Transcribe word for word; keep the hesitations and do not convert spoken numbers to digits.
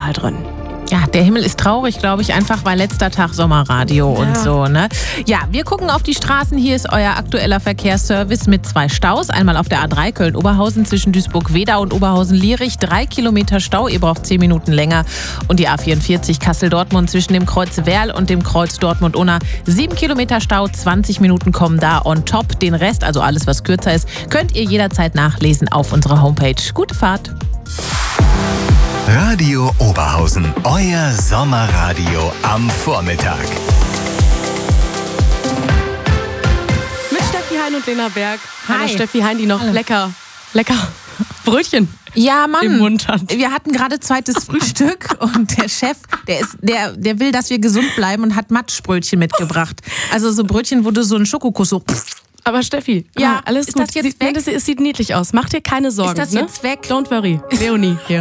mal drin. Ja, der Himmel ist traurig, glaube ich, einfach weil letzter Tag Sommerradio ja. und so, ne? Ja, wir gucken auf die Straßen. Hier ist euer aktueller Verkehrsservice mit zwei Staus. Einmal auf der A drei Köln-Oberhausen zwischen Duisburg-Wedau und Oberhausen-Lierich. Drei Kilometer Stau, ihr braucht zehn Minuten länger. Und die A vierundvierzig Kassel-Dortmund zwischen dem Kreuz Werl und dem Kreuz Dortmund-Unna. Sieben Kilometer Stau, zwanzig Minuten kommen da on top. Den Rest, also alles, was kürzer ist, könnt ihr jederzeit nachlesen auf unserer Homepage. Gute Fahrt! Radio Oberhausen, euer Sommerradio am Vormittag. Mit Steffi Hein und Lena Berg. Hi. Hallo Steffi Hein, die noch Hallo. lecker, lecker Brötchen ja, Mann. im Mund hat. Wir hatten gerade zweites Frühstück und der Chef, der ist, der, der will, dass wir gesund bleiben und hat Matschbrötchen mitgebracht. Also so Brötchen, wo du so einen Schokokuss so... Aber Steffi, ja, alles ist gut. das jetzt sieht, weg? Das, es sieht niedlich aus. Mach dir keine Sorgen. Ist das ne? jetzt weg? Don't worry. Leonie hier.